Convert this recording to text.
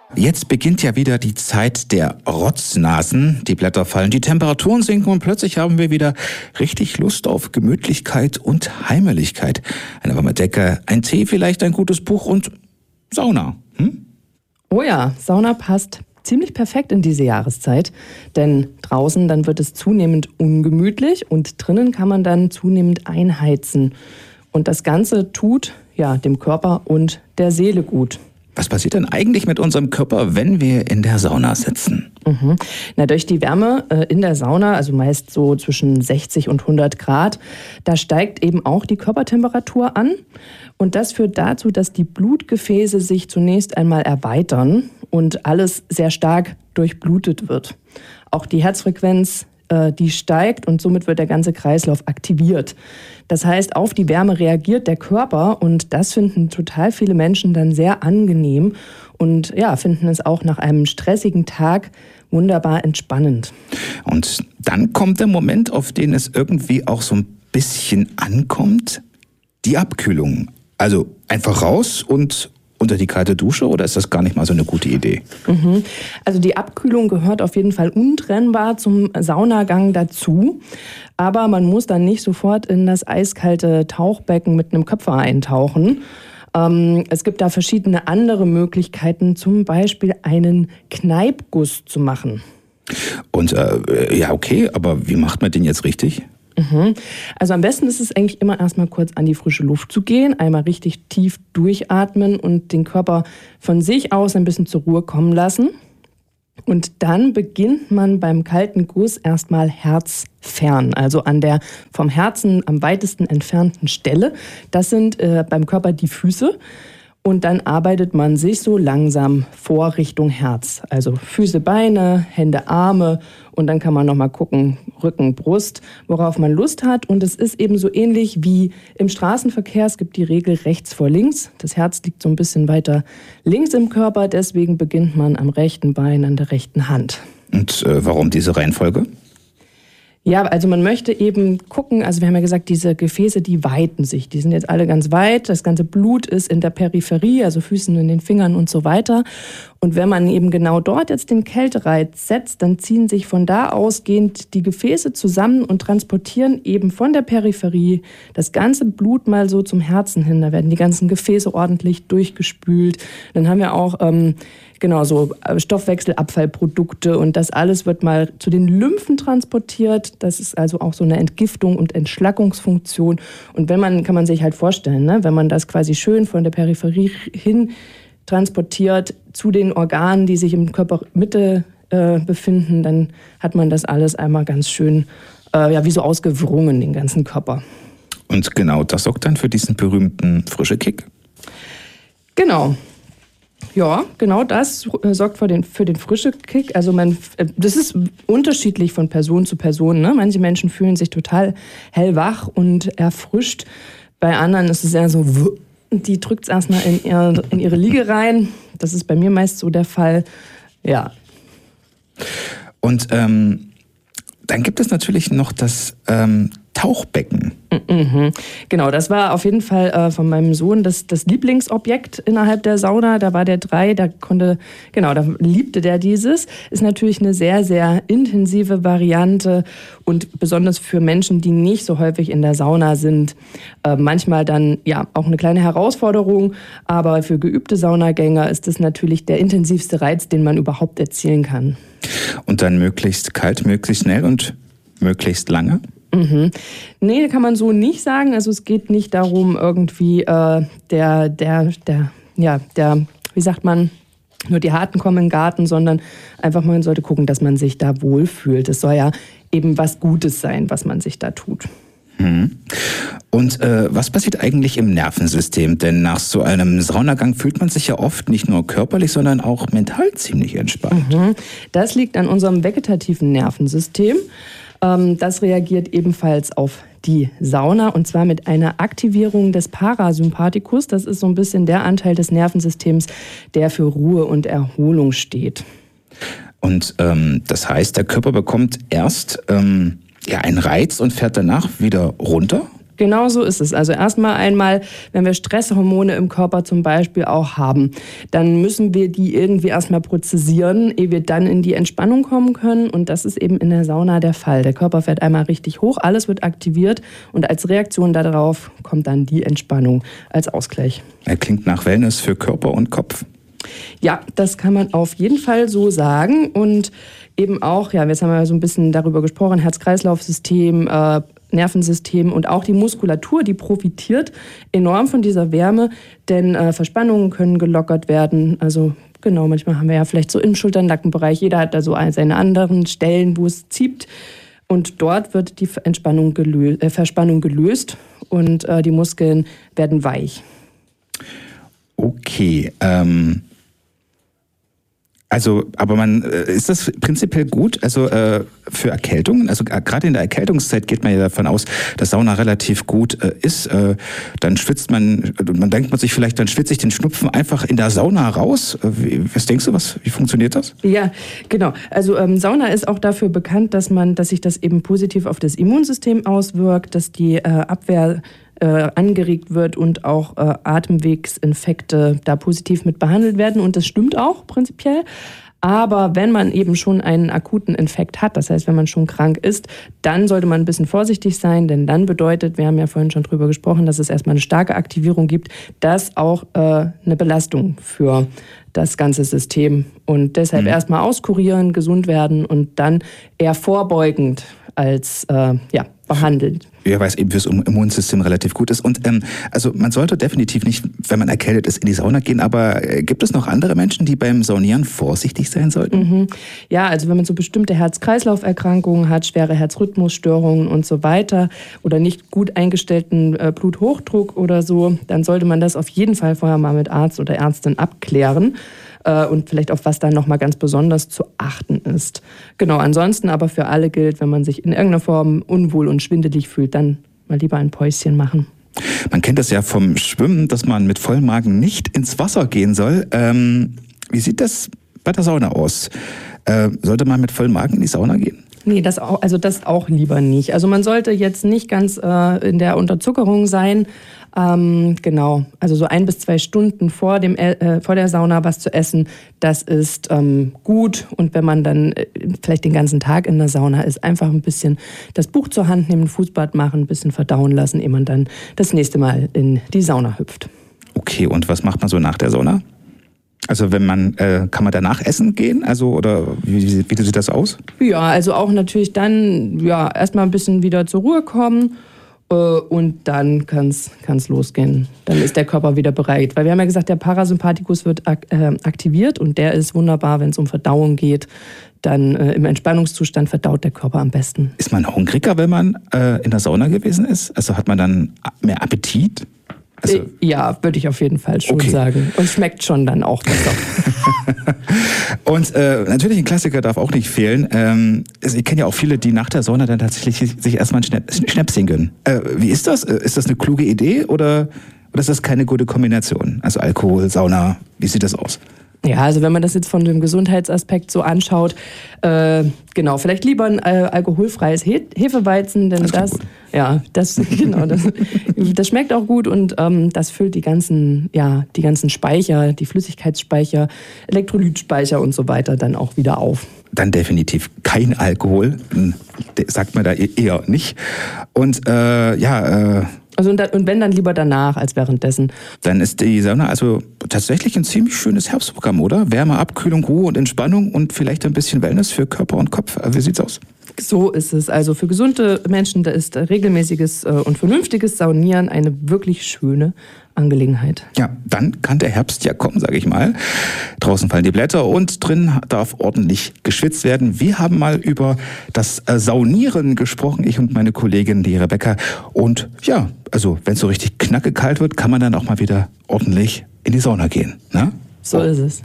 Jetzt beginnt ja wieder die Zeit der Rotznasen. Die Blätter fallen, die Temperaturen sinken und plötzlich haben wir wieder richtig Lust auf Gemütlichkeit und Heimeligkeit. Eine warme Decke, ein Tee, vielleicht ein gutes Buch und Sauna. Oh ja, Sauna passt ziemlich perfekt in diese Jahreszeit, denn draußen dann wird es zunehmend ungemütlich und drinnen kann man dann zunehmend einheizen. Und das Ganze tut ja dem Körper und der Seele gut. Was passiert denn eigentlich mit unserem Körper, wenn wir in der Sauna sitzen? Na, durch die Wärme in der Sauna, also meist so zwischen 60 und 100 Grad, da steigt eben auch die Körpertemperatur an. Und das führt dazu, dass die Blutgefäße sich zunächst einmal erweitern und alles sehr stark durchblutet wird. Auch die Herzfrequenz, die steigt und somit wird der ganze Kreislauf aktiviert. Das heißt, auf die Wärme reagiert der Körper und das finden total viele Menschen dann sehr angenehm und ja, finden es auch nach einem stressigen Tag wunderbar entspannend. Und dann kommt der Moment, auf den es irgendwie auch so ein bisschen ankommt, die Abkühlung. Also einfach raus und unter die kalte Dusche, oder ist das gar nicht mal so eine gute Idee? Also die Abkühlung gehört auf jeden Fall untrennbar zum Saunagang dazu. Aber man muss dann nicht sofort in das eiskalte Tauchbecken mit einem Köpfer eintauchen. Es gibt da verschiedene andere Möglichkeiten, zum Beispiel einen Kneipguss zu machen. Und ja, okay, aber wie macht man den jetzt richtig? Also am besten ist es eigentlich immer erstmal kurz an die frische Luft zu gehen, einmal richtig tief durchatmen und den Körper von sich aus ein bisschen zur Ruhe kommen lassen. Und dann beginnt man beim kalten Guss erstmal herzfern, also an der vom Herzen am weitesten entfernten Stelle. Das sind beim Körper die Füße. Und dann arbeitet man sich so langsam vor Richtung Herz. Also Füße, Beine, Hände, Arme und dann kann man nochmal gucken, Rücken, Brust, worauf man Lust hat. Und es ist eben so ähnlich wie im Straßenverkehr. Es gibt die Regel rechts vor links. Das Herz liegt so ein bisschen weiter links im Körper. Deswegen beginnt man am rechten Bein, an der rechten Hand. Und warum diese Reihenfolge? Ja, also man möchte eben gucken, also wir haben ja gesagt, diese Gefäße, die weiten sich. Die sind jetzt alle ganz weit. Das ganze Blut ist in der Peripherie, also Füßen, in den Fingern und so weiter. Und wenn man eben genau dort jetzt den Kältereiz setzt, dann ziehen sich von da ausgehend die Gefäße zusammen und transportieren eben von der Peripherie das ganze Blut mal so zum Herzen hin. Da werden die ganzen Gefäße ordentlich durchgespült. Dann haben wir auch so Stoffwechselabfallprodukte und das alles wird mal zu den Lymphen transportiert. Das ist also auch so eine Entgiftung und Entschlackungsfunktion. Und kann man sich halt vorstellen, ne, wenn man das quasi schön von der Peripherie hin transportiert zu den Organen, die sich im Körpermitte befinden, dann hat man das alles einmal ganz schön, wie so ausgewrungen, den ganzen Körper. Und genau das sorgt dann für diesen berühmten frische Kick? Genau. Ja, genau das sorgt für den frischen Kick. Also das ist unterschiedlich von Person zu Person. Ne? Manche Menschen fühlen sich total hellwach und erfrischt. Bei anderen ist es eher so, die drückt es erstmal in ihre Liege rein. Das ist bei mir meist so der Fall. Ja. Und dann gibt es natürlich noch das Tauchbecken. Genau, das war auf jeden Fall von meinem Sohn das Lieblingsobjekt innerhalb der Sauna. Da war der 3, da liebte der dieses. Ist natürlich eine sehr, sehr intensive Variante und besonders für Menschen, die nicht so häufig in der Sauna sind, manchmal dann ja auch eine kleine Herausforderung. Aber für geübte Saunagänger ist das natürlich der intensivste Reiz, den man überhaupt erzielen kann. Und dann möglichst kalt, möglichst schnell und möglichst lange? Nee, kann man so nicht sagen. Also es geht nicht darum, irgendwie wie sagt man, nur die Harten kommen in den Garten, sondern einfach man sollte gucken, dass man sich da wohlfühlt. Es soll ja eben was Gutes sein, was man sich da tut. Und was passiert eigentlich im Nervensystem? Denn nach so einem Saunagang fühlt man sich ja oft nicht nur körperlich, sondern auch mental ziemlich entspannt. Das liegt an unserem vegetativen Nervensystem. Das reagiert ebenfalls auf die Sauna und zwar mit einer Aktivierung des Parasympathikus. Das ist so ein bisschen der Anteil des Nervensystems, der für Ruhe und Erholung steht. Und das heißt, der Körper bekommt erst einen Reiz und fährt danach wieder runter? Genau so ist es. Also einmal, wenn wir Stresshormone im Körper zum Beispiel auch haben, dann müssen wir die irgendwie erstmal prozessieren, ehe wir dann in die Entspannung kommen können. Und das ist eben in der Sauna der Fall. Der Körper fährt einmal richtig hoch, alles wird aktiviert und als Reaktion darauf kommt dann die Entspannung als Ausgleich. Er klingt nach Wellness für Körper und Kopf. Ja, das kann man auf jeden Fall so sagen. Und eben auch, ja, jetzt haben wir so ein bisschen darüber gesprochen, Herz-Kreislauf-System, Nervensystem und auch die Muskulatur, die profitiert enorm von dieser Wärme, denn Verspannungen können gelockert werden. Also genau, manchmal haben wir ja vielleicht so im Schultern-Nackenbereich, jeder hat da so seine anderen Stellen, wo es zieht. Und dort wird die Verspannung gelöst und die Muskeln werden weich. Okay, also, aber ist das prinzipiell gut, also für Erkältungen? Also gerade in der Erkältungszeit geht man ja davon aus, dass Sauna relativ gut ist. Dann schwitzt man denkt man sich vielleicht, dann schwitze ich den Schnupfen einfach in der Sauna raus. Was denkst du, wie funktioniert das? Ja, genau. Also Sauna ist auch dafür bekannt, dass sich das eben positiv auf das Immunsystem auswirkt, dass die Abwehr angeregt wird und auch Atemwegsinfekte da positiv mit behandelt werden. Und das stimmt auch prinzipiell. Aber wenn man eben schon einen akuten Infekt hat, das heißt, wenn man schon krank ist, dann sollte man ein bisschen vorsichtig sein, denn dann bedeutet, wir haben ja vorhin schon drüber gesprochen, dass es erstmal eine starke Aktivierung gibt, das auch eine Belastung für das ganze System. Und deshalb erstmal auskurieren, gesund werden und dann eher vorbeugend als behandelt. Ja, weil es eben fürs Immunsystem relativ gut ist. Und also man sollte definitiv nicht, wenn man erkältet ist, in die Sauna gehen. Aber gibt es noch andere Menschen, die beim Saunieren vorsichtig sein sollten? Ja, also wenn man so bestimmte Herz-Kreislauf-Erkrankungen hat, schwere Herzrhythmusstörungen und so weiter oder nicht gut eingestellten Bluthochdruck oder so, dann sollte man das auf jeden Fall vorher mal mit Arzt oder Ärztin abklären. Und vielleicht auf was da nochmal ganz besonders zu achten ist. Genau, ansonsten aber für alle gilt, wenn man sich in irgendeiner Form unwohl und schwindelig fühlt, dann mal lieber ein Päuschen machen. Man kennt das ja vom Schwimmen, dass man mit vollem Magen nicht ins Wasser gehen soll. Wie sieht das bei der Sauna aus? Sollte man mit vollem Magen in die Sauna gehen? Nee, das auch lieber nicht. Also man sollte jetzt nicht ganz in der Unterzuckerung sein. Genau, also so 1 bis 2 Stunden vor der Sauna was zu essen, das ist gut. Und wenn man dann vielleicht den ganzen Tag in der Sauna ist, einfach ein bisschen das Buch zur Hand nehmen, ein Fußbad machen, ein bisschen verdauen lassen, ehe man dann das nächste Mal in die Sauna hüpft. Okay, und was macht man so nach der Sauna? Also kann man danach essen gehen? Also oder wie sieht das aus? Ja, also auch natürlich dann erstmal ein bisschen wieder zur Ruhe kommen. Und dann kann's losgehen. Dann ist der Körper wieder bereit. Weil wir haben ja gesagt, der Parasympathikus wird aktiviert und der ist wunderbar, wenn es um Verdauung geht. Dann im Entspannungszustand verdaut der Körper am besten. Ist man hungriger, wenn man in der Sauna gewesen ist? Also hat man dann mehr Appetit? Also, ja, würde ich auf jeden Fall schon sagen. Und schmeckt schon dann auch besser. Und natürlich ein Klassiker darf auch nicht fehlen. Ich kenne ja auch viele, die nach der Sauna dann tatsächlich sich erstmal ein Schnäpschen gönnen. Wie ist das? Ist das eine kluge Idee oder ist das keine gute Kombination? Also Alkohol, Sauna, wie sieht das aus? Ja, also wenn man das jetzt von dem Gesundheitsaspekt so anschaut, genau, vielleicht lieber ein alkoholfreies Hefeweizen, denn das schmeckt auch gut und das füllt die ganzen Speicher, die Flüssigkeitsspeicher, Elektrolytspeicher und so weiter dann auch wieder auf. Dann definitiv kein Alkohol, sagt man da eher nicht. Und also und wenn, dann lieber danach als währenddessen. Dann ist die Sauna also tatsächlich ein ziemlich schönes Herbstprogramm, oder? Wärme, Abkühlung, Ruhe und Entspannung und vielleicht ein bisschen Wellness für Körper und Kopf. Wie sieht's aus? So ist es. Also für gesunde Menschen, da ist regelmäßiges und vernünftiges Saunieren eine wirklich schöne Angelegenheit. Ja, dann kann der Herbst ja kommen, sage ich mal. Draußen fallen die Blätter und drin darf ordentlich geschwitzt werden. Wir haben mal über das Saunieren gesprochen, ich und meine Kollegin, die Rebecca. Und ja, also wenn es so richtig knackekalt wird, kann man dann auch mal wieder ordentlich in die Sauna gehen. Ne? So ist es.